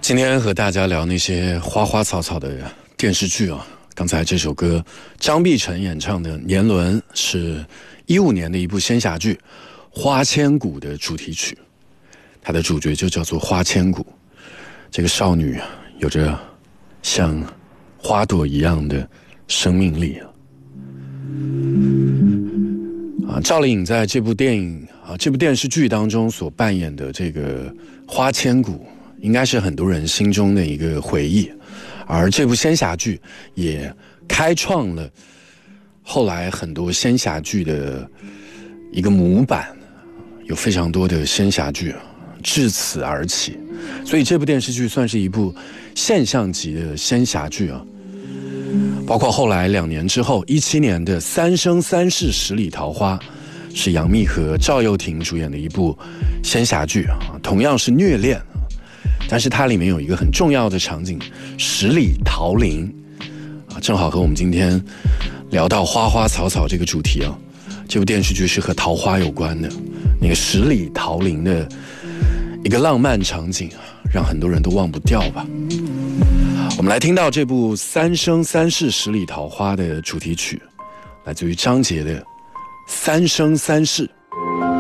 今天和大家聊那些花花草草的电视剧啊。刚才这首歌张碧晨演唱的《年轮》是15年的一部仙侠剧《花千骨》的主题曲，它的主角就叫做花千骨。这个少女有着像花朵一样的生命力啊。赵丽颖在这部电影这部电视剧当中所扮演的这个花千骨，应该是很多人心中的一个回忆，而这部仙侠剧也开创了后来很多仙侠剧的一个模板，有非常多的仙侠剧至此而起，所以这部电视剧算是一部现象级的仙侠剧啊。包括后来2年之后17年的《三生三世十里桃花》，是杨幂和赵又廷主演的一部仙侠剧啊，同样是虐恋，但是它里面有一个很重要的场景，十里桃林啊，正好和我们今天聊到花花草草这个主题啊。这部电视剧是和桃花有关的，那个十里桃林的一个浪漫场景啊，让很多人都忘不掉吧。我们来听到这部《三生三世十里桃花》的主题曲，来自于张杰的《三生三世》。